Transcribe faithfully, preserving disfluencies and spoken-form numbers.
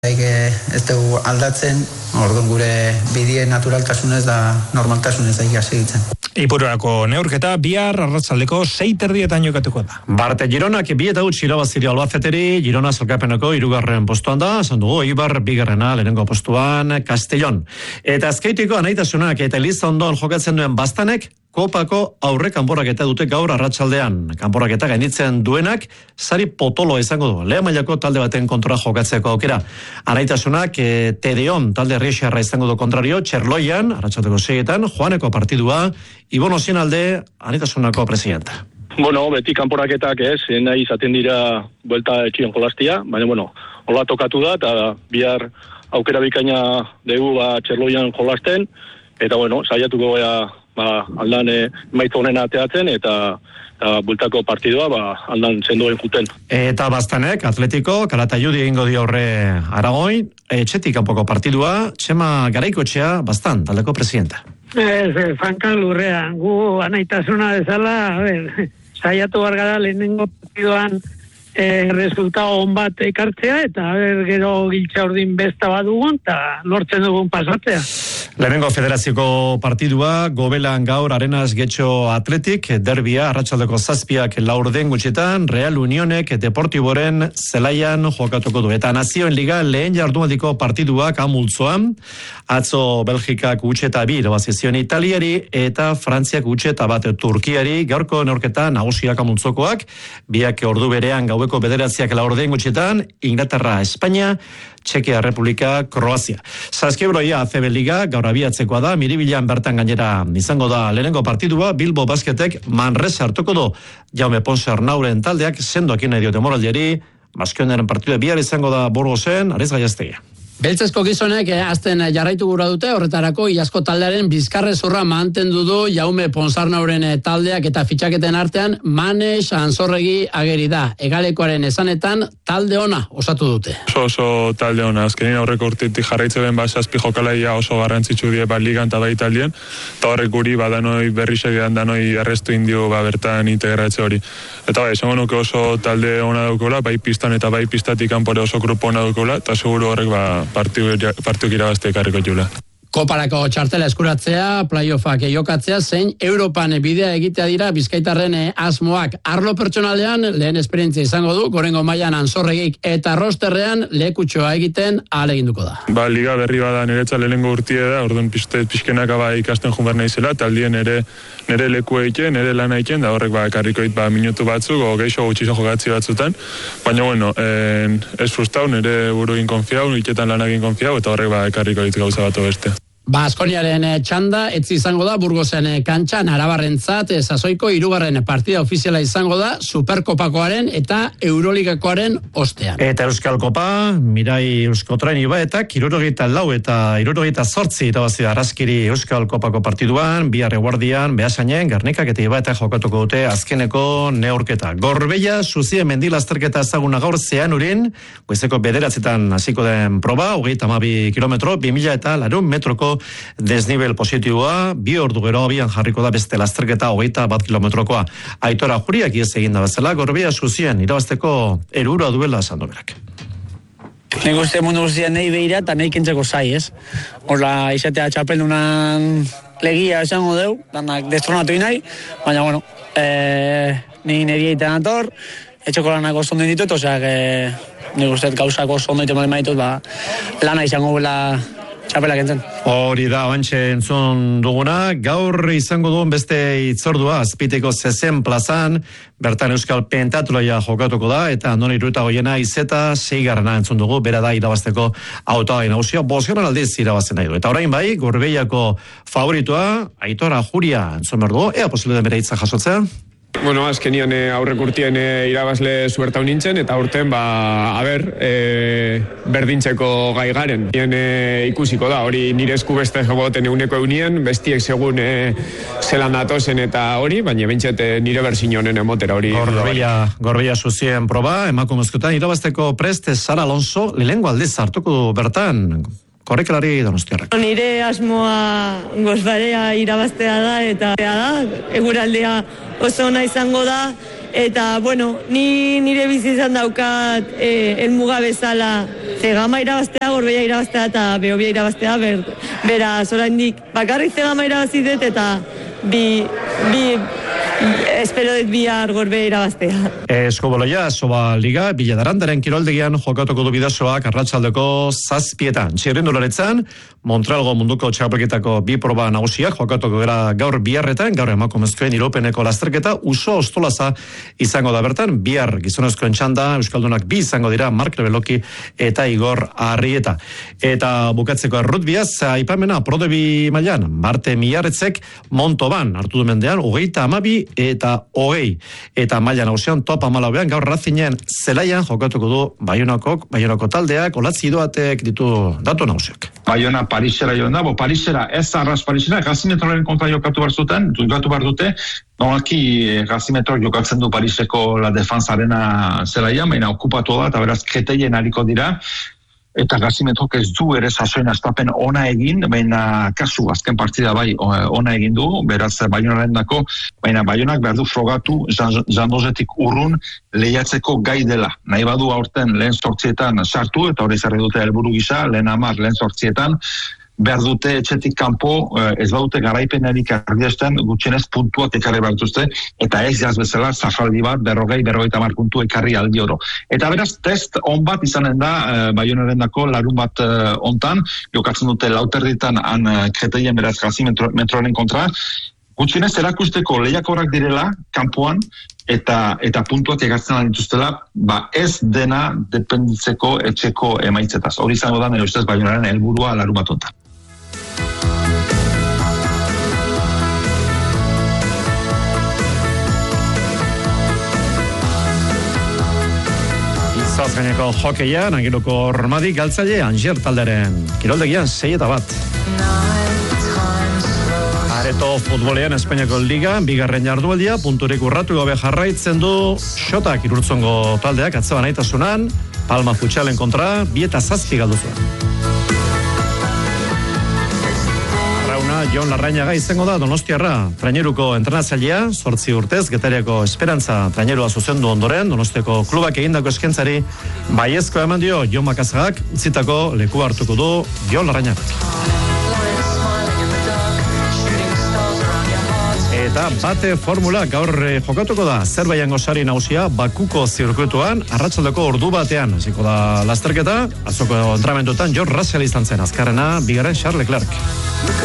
Ez dugu aldatzen, orduan gure bidie naturaltasunez da normaltasunez daia segitzen. Ipururako neurketa bihar arratsaldeko sei terdietan jokatuko da. Barte Gironak bi eta huts irabaziri Albaceteri, Girona sailkapeneko hirugarren postuan da, esan dugu Eibar bigarrena lehenengo postuan Castellón. Eta azkeitiko anaitasunak eta Elizondon jokatzen duen Bastanek Kopako aurre kanporaketa dute gaur arratsaldean. Kanporaketa gainitzen duenak sari potolo izango du. Lehen mailako talde baten kontra jokatzeko aukera. Anaitasunak e, Tedeon talde Riexarra izango du kontrario, Txerloian, arratsaldeko seietan, Joaneko partidua, Ibon Osinalde, anaitasunako presidenta. Bueno, beti kanporaketak ez, nahi izaten dira buelta etxien jolastia, baina bueno, hola tokatu da, eta bihar aukera bikaina dugu ba, Txerloian jolasten, eta bueno, saiatuko gara ba, aldan e, maitza honena ateatzen, eta eta bultako partidua ba, aldan zendoen juten. Eta Bastanek, Atletiko, Kalatayudi egingo dio horre Aragoin, etxetik kanpoko partidua, Txema Garaikotxea, Bastan, taldeko presidenta. Ez, Franka lurrean, gu anaitasuna bezala, a ber, saiatu bargara lehenengo partiduan e, resultado on bat ekartzea, eta a ber, gero giltza urdin besta bat dugun, eta lortzen dugun pasatzea. Lehenengo federazioko partidua, Gobelan gaur Arenas Getxo Atletik, derbia, arratsaldeko zazpiak laurden gutxetan, Real Unionek Deportiboren zelaian jokatuko du. Eta Nazioen Liga lehen jardunaldiko partiduak amultzoan, atzo Belgikak utxeta bi irabazizion Italiari, eta Frantziak utxeta bat Turkiari, gaurko neurketa nagusiak amultzokoak, biak ordu berean gaueko bederatziak laurden gutxetan, Inglaterra, Espainia, Txekia Republika, Kroazia. Saskibroia A C B Liga gaur abiatzekoa da, Miribilan bertan gainera izango da lehenengo partidua, Bilbo Basketek Manresa hartuko du. Jaume Ponce Arnauren taldeak sendoakin nahi diote moraldiari, Baskionaren partidua bihar izango da Burgosen, Arez Gaiaztegia. Beltzezko gizonek eh, azten jarraitu gura dute, horretarako Iasko taldearen bizkarrezurra mantendu du Jaume Ponsarnauren taldeak eta fitxaketen artean Manes Anzorregi ageri da. Egalekoaren esanetan talde ona osatu dute. Oso, oso talde ona, azkenin aurreko urtetik jarraitzen ben zazpi jokalaia oso garrantzitsu die ba ligan eta baita aldien, eta horrek guri badanoi berri segidan danoi errestu indio ba bertan integratze hori. Eta bai, esango nuke oso talde ona daukola, bai pistan eta bai pistatik kanpore oso grupo ona daukola, eta seguru horrek ba partiuk irabazte ekarriko jula. Koparako txartela eskuratzea, playoffak jokatzea, zein Europan bidea egitea dira Bizkaitarren asmoak. Arlo pertsonalean lehen esperientzia izango du, gorengo mailan Anzorregik eta rosterrean lekutxoa egiten ahaleginduko da. Ba, liga berri bada niretza lehenengo urtie da, orduan piste pixkenaka ba ikasten jun behar naizela, taldien ere nere leku eiken, nere lana eiken, da horrek ba ekarrikoit ba minutu batzuk, o geixo gutxixo jokatzi batzutan, baina bueno, en, ez frustau, nere buruin konfiau, iketan lanakin konfiau, eta horrek ba ekarrikoit gauza bat beste. Baskoniaren txanda, etzi izango da Burgosen kantxan, Arabarrentzat, sasoiko hirugarren partida ofiziala izango da, Superkopakoaren eta Euroligakoaren ostean. Eta Euskal Kopa, Mirai Euskotrain ibaetak, irurogeita lau eta irurogeita zortzi irabazi Arraskiri Euskal Kopako partiduan, bihar eguardian, Beasainen, Gernikak eta ibaetak jokatuko dute azkeneko neurketa. Gorbeia, Suzien mendilazterketa ezaguna gaur Zeanurin, goizeko bederatzetan hasiko den proba, hogeita hamabi kilometro, bi mila eta larun metroko desnivel positiboa, bi ordu gero abian jarriko da beste lasterketa hogeita bat kilometrokoa. Aitora Juriak iez egin da bezala, Gorbea Suzien irabazteko erura duela esan doberak. Nik uste mundu guztian nahi behira eta nahi kentzeko zai, ez? Horla, izatea txapeldunan legia esango deu, danak destronatu nahi, baina, bueno, e, ni niri egiten ator, etxoko lanako zondo ditut, oseak, e, nik uste gauzako zondo ditut maitut, ba, lana izango bela txapelak entzen. Hori da, oantxe entzun duguna, gaur izango duen beste itzordua, Azpiteko zezen plazan, bertan Euskal Pentatloia jokatuko da, eta non irueta goiena izeta seigarrena entzun dugu, bera da irabazteko autogai nagusia, bosgarren aldiz irabazten nahi du. Eta orain bai, Gorbeiako favoritua, Aitora Juria entzun behar dugu, ea posible den bere hitza jasotzea? Bueno, azkenian aurrek urtien irabazle zuertau nintzen, eta urten, ba, a ber, e, berdintzeko gai garen. Nien e, ikusiko da, hori nire esku beste jogoten euneko eunien, bestiek segun e, zelan datozen eta hori, baina bentset e, nire berzin honen emotera hori. Gorbeia, Gorbeia Suzien proba, emakumezkoetan irabazteko prest, Sara Alonso, lehengo aldiz hartuko bertan, korrekalari donostiarrak. Nire asmoa gozbarea irabaztea da, eta da, eguraldea oso ona izango da, eta, bueno, ni nire bizi izan daukat e, elmuga bezala, Zegama irabaztea, Gorbeia irabaztea eta Behobia irabaztea, ber, beraz, oraindik bakarrik Zegama irabazidet eta bi, bi espero dut bihar Gorbeia irabaztea. Eskoboloia, Soba Liga, Biladarandaren kiroldegian jokatuko du bidasoak arratsaldeko zazpietan. Txirrindularetzan, Montrealgo munduko txapelketako bi proba nagusiak jokatuko gara gaur biharretan, gaur emakumezkoen iropeneko lasterketa, Uso Ostolaza izango da bertan, bihar gizonezkoen txanda, Euskaldunak bi izango dira, Mark Rebeloki eta Igor Arrieta. Eta bukatzeko errutbiaz, aipamena prodebi mailan, Marte Miarretzek Montoban, hartu du mendean, hogeita amabi eta hogei. Eta maila nagusian top amalauean gaur Racingen zelaian jokatuko du Baionakok, Baionako taldeak, olatzi doatek ditu datu nagusiak. Baiona Parisera joan da, bo Parisera ez arras Parisera, Gazimetroren kontra jokatu behar zuten, jokatu behar dute, normalki Gazimetrok jokatzen du Pariseko La Defensa Arena zelaian, baina okupatu da, eta beraz Kreteien hariko dira, eta Gazimetrok ez du ere sasoin astapen ona egin, baina kasu azken partida bai ona egin du, beraz Baionaren dako, baina Baionak behar du frogatu Jandozetik urrun lehiatzeko gai dela. Nahi badu aurten lehen sortzietan sartu, eta hori zarri dute helburu gisa, lehen amar lehen sortzietan, behar dute etxetik kanpo, ez badute garaipenerik ardiesten, gutxienez puntuak ekarri behar duzte, eta ez jaz bezala, zafaldi bat, berrogei, berrogeita mar puntu ekarri aldi oro. Eta beraz, test on bat izanen da, Baionaren dako larun bat ontan, jokatzen dute lauterritan han Kreteien beraz Gazimetroren kontra, gutxienez erakusteko lehiakorak direla, kanpoan, eta eta puntuak egartzen dituztela, ba ez dena dependitzeko etxeko emaitzetaz. Hori izango da, nire ustez Baionaren helburua larun bat ontan. Izaz gaineko hokeian, Angiloko Ormadi galtzaile Angier talderen kiroldegian sei eta bat. Areto futbolean Espainiako Liga, bigarren jardualdia, punturik urratu gabe jarraitzen du Xotak Irurtzongo taldeak atzeban aitasunan, Palma Futxalen kontra, bi eta zazpi galdu zuen. Arrauna, Jon Larrañaga izango da Donostiarra, traineruko entrenatzailea, zortzi urtez, Getariako Esperantza trainerua zuzendu ondoren, Donostiako klubak egindako eskentzari baiezko eman dio Jon Makazagak, utzitako leku hartuko du Jon Larrañagak. Eta bate formula gaur jokatuko da Zerbaiango sari nagusia Bakuko zirkuituan arratsaldeko ordu batean hasiko da lasterketa, atzoko entrenamenduetan George Russell izan zen azkarrena, bigarren Charles Leclerc.